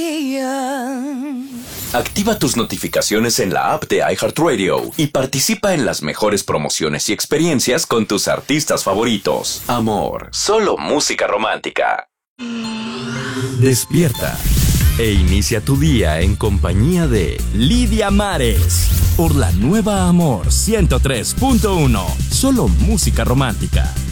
Activa tus notificaciones en la app de iHeartRadio y participa en las mejores promociones y experiencias con tus artistas favoritos. Amor, solo música romántica. Despierta e inicia tu día en compañía de Lidia Mares por la nueva Amor 103.1. Solo música romántica.